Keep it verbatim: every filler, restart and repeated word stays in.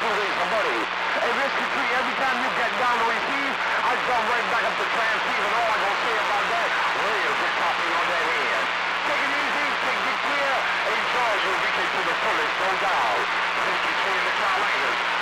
raise the money. And Mister Tree, every time you get down on your knees, I jump right back up to transceive, and all I'm going to say about that, real good popping on that head. Take it easy, take it clear, enjoy your weekend to the fullest, no doubt. Mister Tree in the Carolinas.